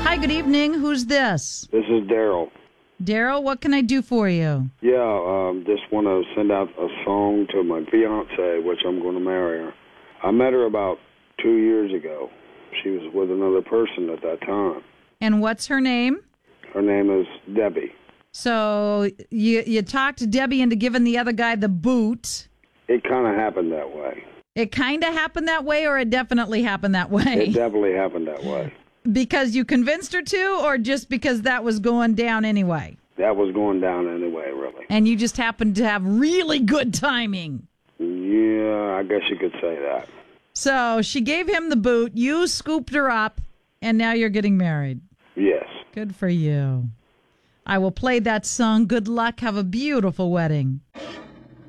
Hi, good evening. Who's this? This is Daryl. Daryl, what can I do for you? Yeah, just want to send out a song to my fiance, which I'm going to marry her. I met her about 2 years ago. She was with another person at that time. And what's her name? Her name is Debbie. So you talked Debbie into giving the other guy the boot. It kind of happened that way. It kind of happened that way, or it definitely happened that way? It definitely happened that way. Because you convinced her to, or just because that was going down anyway? That was going down anyway, really. And you just happened to have really good timing. Yeah, I guess you could say that. So she gave him the boot, you scooped her up, and now you're getting married. Yes. Good for you. I will play that song. Good luck. Have a beautiful wedding.